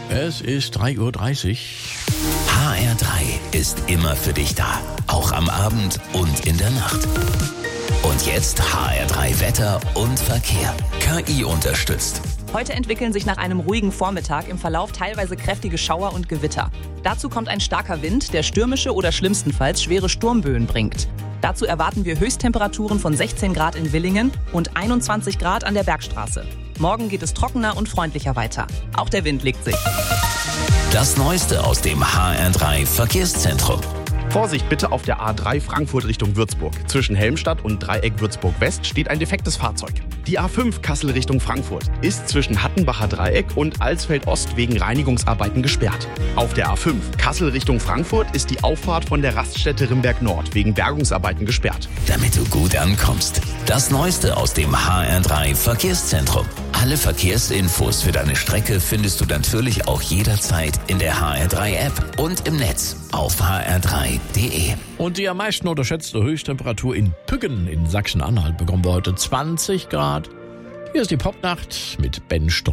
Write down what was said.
Es ist 3:30 Uhr. HR3 ist immer für dich da. Auch am Abend und in der Nacht. Und jetzt HR3 Wetter und Verkehr. KI unterstützt. Heute entwickeln sich nach einem ruhigen Vormittag im Verlauf teilweise kräftige Schauer und Gewitter. Dazu kommt ein starker Wind, der stürmische oder schlimmstenfalls schwere Sturmböen bringt. Dazu erwarten wir Höchsttemperaturen von 16 Grad in Villingen und 21 Grad an der Bergstraße. Morgen geht es trockener und freundlicher weiter. Auch der Wind legt sich. Das Neueste aus dem HR3 Verkehrszentrum. Vorsicht bitte auf der A3 Frankfurt Richtung Würzburg. Zwischen Helmstadt und Dreieck Würzburg West steht ein defektes Fahrzeug. Die A5 Kassel Richtung Frankfurt ist zwischen Hattenbacher Dreieck und Alsfeld Ost wegen Reinigungsarbeiten gesperrt. Auf der A5 Kassel Richtung Frankfurt ist die Auffahrt von der Raststätte Rimberg Nord wegen Bergungsarbeiten gesperrt. Damit du gut ankommst. Das Neueste aus dem HR3 Verkehrszentrum. Alle Verkehrsinfos für deine Strecke findest du natürlich auch jederzeit in der HR3-App und im Netz auf hr3.de. Und die am meisten unterschätzte Höchsttemperatur in Püggen in Sachsen-Anhalt bekommen wir heute 20 Grad. Hier ist die Popnacht mit Ben Stroh.